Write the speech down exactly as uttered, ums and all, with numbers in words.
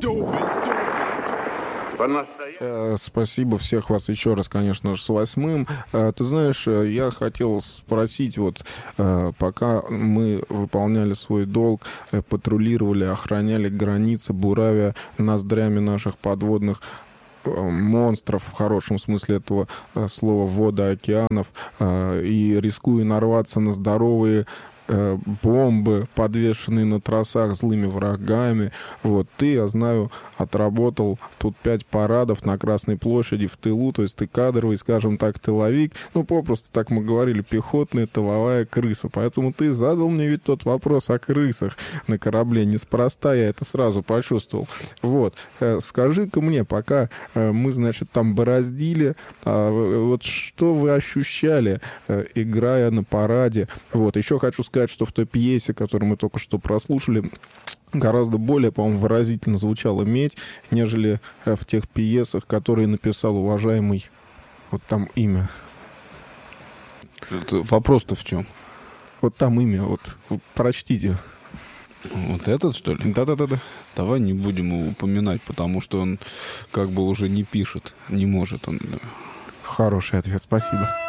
Э, Спасибо, всех вас еще раз, конечно же, с восьмым. Э, Ты знаешь, э, я хотел спросить, вот э, пока мы выполняли свой долг, э, патрулировали, охраняли границы, буравя ноздрями наших подводных э, монстров, в хорошем смысле этого э, слова, вода океанов, э, и рискуя нарваться на здоровые э, бомбы, подвешенные на тросах злыми врагами. Вот ты, я знаю, отработал тут пять парадов на Красной площади в тылу, то есть ты кадровый, скажем так, тыловик. Ну, попросту, так мы говорили, пехотная тыловая крыса. Поэтому ты задал мне ведь тот вопрос о крысах на корабле. Неспроста я это сразу почувствовал. Вот. Э, Скажи-ка мне, пока э, мы, значит, там бороздили, а, вот что вы ощущали, э, играя на параде? Вот. Еще хочу сказать, что в той пьесе, которую мы только что прослушали, гораздо более, по-моему, выразительно звучала медь, нежели э, в тех пьесах, которые написал уважаемый, вот там имя. Это вопрос-то в чем? Вот там имя, вот, вот прочтите. Вот этот, что ли? Да-да-да-да. Давай не будем его упоминать, потому что он как бы уже не пишет, не может он. Хороший ответ, спасибо.